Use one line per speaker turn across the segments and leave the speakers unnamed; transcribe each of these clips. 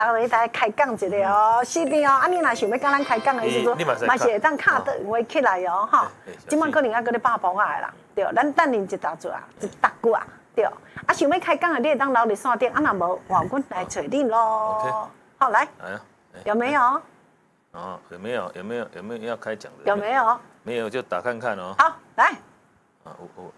啊，为大家开讲一下哦，是的哦。啊，你若想要跟咱开讲的意思说，嘛是会当敲电话起来哦，哈。今晚可能要搁咧爆破啊啦，对，咱等您一大撮啊，一大句啊，对。啊，想要开讲的，你会当留伫线顶，啊，若无，我来找你咯。好，来。有没有？
哦，有没有要开讲的？
有没有？
没有就打看看哦。
好，来。
啊，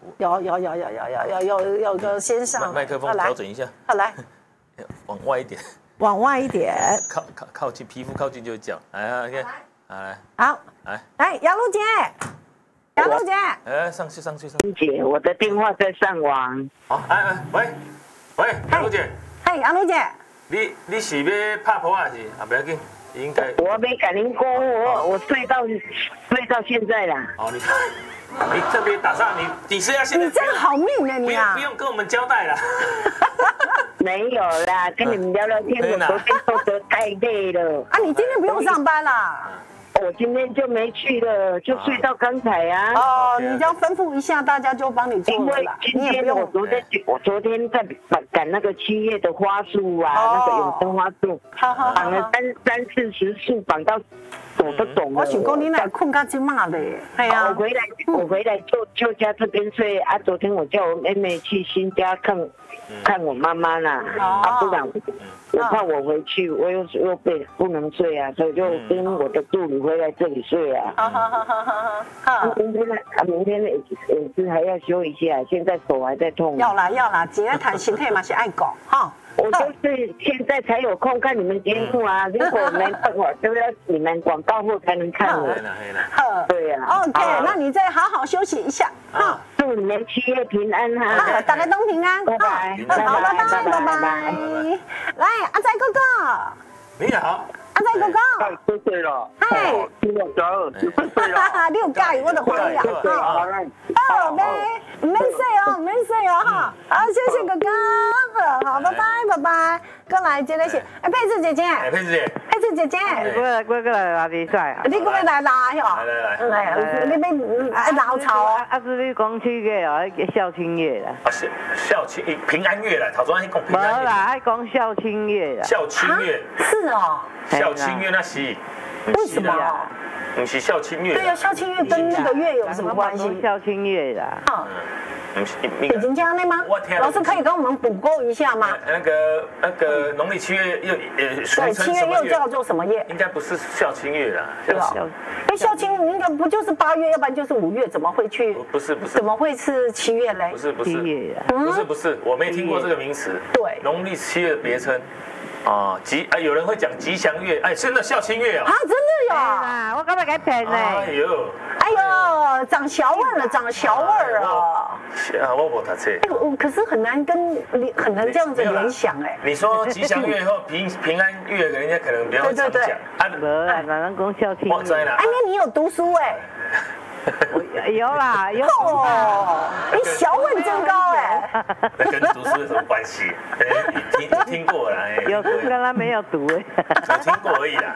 有个先生。
麦克风调整一下。
好，来。
往外一点。
往外一点。
靠近皮肤靠近就会叫。来啊，看。来。
好。来，杨璐姐。杨璐姐。
上去。
姐，我的电话在上网。
好，喂，杨璐姐。
嘿，杨璐姐。
你是要拍婆啊是？啊，不要紧，应该。
我没跟您说，我睡到现在啦。
哦，你特别打上你是要现在？
你真好命啊你啊！
不用跟我们交代了。
没有啦，跟你们聊聊天，我昨天做得太累了。
啊，你今天不用上班啦？
我今天就没去了，就睡到刚才啊。
哦，你只要吩咐一下，大家就帮你做了啦。
因为今天我昨天在赶那个7月的花束啊，那个永生花束，绑了30-40束，绑到手都肿了。
我想讲你那困到这嘛嘞？系啊。
我回来就家这边睡啊。昨天我叫我妹妹去新家看我妈妈啦，不然我怕我回去我又不能睡啊，所以就跟我的助理回来这里睡啊。好。明天也是还要休一下，现在手还在痛。
要啦，今天谈身体嘛是爱讲哈。
我就是现在才有空看你们节目啊，如果没空我就要你们广告后才能看我。对呀。
OK， 那你再好好休息一下哈。
祝你们7月平安哈。
大家都平安。
拜拜。
好，拜拜。来，阿仔哥哥。
你好。
阿仔哥哥。
几岁了？
嗨。
12岁了。
你有介意我就欢喜啊。好，唔免说哦哈。好，谢谢哥哥。好，拜拜。过来，这个是佩子姐姐。
佩子姐。
我来拉比赛啊。
你过来拉哟。
来。
你要老草啊？
是你讲7月哦，孝亲月啦。
啊，孝亲平安月啦，头先讲平安月。
无啦，爱讲孝亲月啦。
孝亲月。
是哦。
孝亲月那是。
为什么？
不是孝亲月。
对呀，孝亲月跟那个月有什么关系？
孝亲月啦。
已经这样的吗？老师可以跟我们补够一下吗？
那个农历7月又俗称什么月？
对，7月又叫做什么月？
应该不是孝亲月啦。
因为孝亲应该不就是8月，要不然就是5月，怎么会去？
不是。
怎么会是7月嘞？
不是，我没听过这个名词。
对，
农历7月的别称。有人会讲吉祥月，真的孝亲月啊！
真的有？
我刚才给骗呢。
哎呦，长小味了，长小味儿哦。
我没读册。
可是很难这样子联想哎。
你说吉祥月或平安月，人家可能比较常讲。
没啦，哪能讲孝亲月？
我知啦。
那你有读书哎？
有啦，有。
你小问真高哎。
那跟读书有什么关系？听过啦。
有书跟他没有读哎。
只听过而已啦。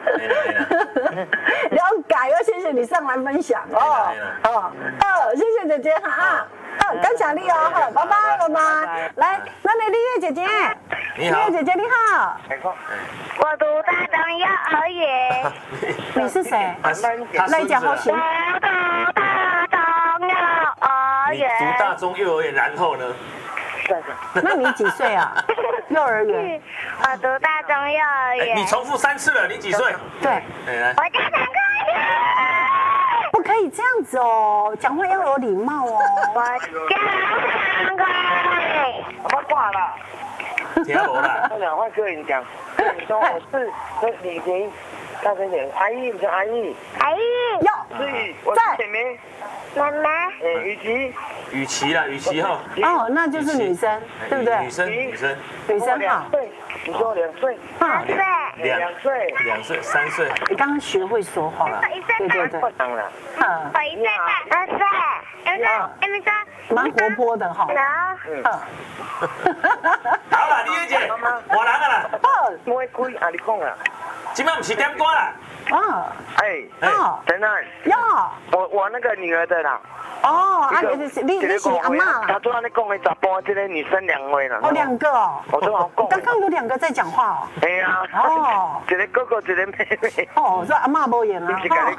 了解哦，谢谢你上来分享哦。谢谢姐姐哈。感谢你哦，拜拜。来，那丽月姐姐。
你好。
丽月姐姐你好。
我读大中幼儿园。
你是谁？来讲好行。
你读大中幼儿园，然后呢？
那你几岁啊？幼儿园。
我读大中幼儿园。
你重复3次了，你几岁？
对。
我叫3个月。
不可以这样子哦，讲话要有礼貌哦。
我叫3个月。
我挂了。
听不啦？
我讲话跟你讲，你说我是李婷，大声点，阿姨，你叫阿姨。
阿姨。
对，我是妹妹。
妈妈。
雨琦哈。
哦，那就是女生，对不对？
女生
哈。
你说2岁。
2岁。
2岁，3岁。
你刚刚学会说话了。对。
我1岁半。2岁。
蛮活泼的哈。
好啦，李月姐，换人啊啦。
我会开，你讲啦。
今晚不是点歌啦。
啊，
哎，真的，
呀，
我那个女儿的啦。
哦，啊，你是阿嬷啦？
他昨晚你讲的查甫，这个女生2位了。
哦，2个哦。
我昨晚讲。
刚刚有2个在讲话哦。
哎呀。哦。一个哥哥，一个妹妹。
哦，这阿嬷无演啊。
你是跟你